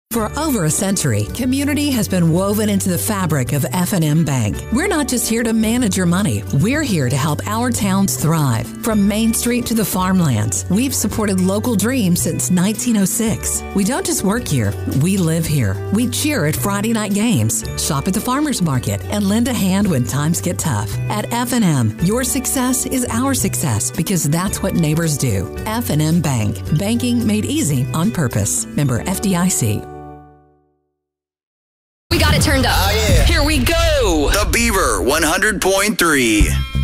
For over a century, community has been woven into the fabric of F&M Bank. We're not just here to manage your money. We're here to help our towns thrive. From Main Street to the farmlands, we've supported local dreams since 1906. We don't just work here, we live here. We cheer at Friday night games, shop at the farmers market, and lend a hand when times get tough. At F&M, your success is our success because that's what neighbors do. F&M Bank. Banking made easy on purpose. Member FDIC. We got it turned up. Oh, yeah. Here we go. The Beaver 100.3.